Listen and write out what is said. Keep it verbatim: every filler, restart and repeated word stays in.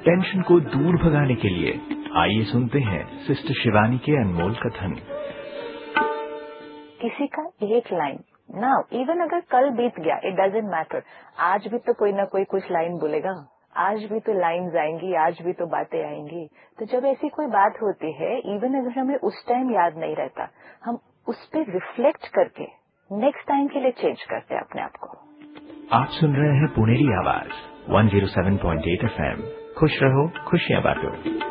Tension को दूर भगाने के लिए आइए सुनते हैं सिस्टर शिवानी के अनमोल कथन। किसी का एक लाइन ना, इवन अगर कल बीत गया, इट डजेंट मैटर, आज भी तो कोई ना कोई कुछ लाइन बोलेगा, आज भी तो लाइन्स आएंगी, आज भी तो बातें आएंगी। तो जब ऐसी कोई बात होती है, इवन अगर हमें उस टाइम याद नहीं रहता, हम उस पर रिफ्लेक्ट करके नेक्स्ट टाइम के लिए चेंज करते हैं अपने आप को। आप सुन रहे हैं पुनेरी आवाज one zero seven point eight F M. खुश रहो, खुशियां बांटो।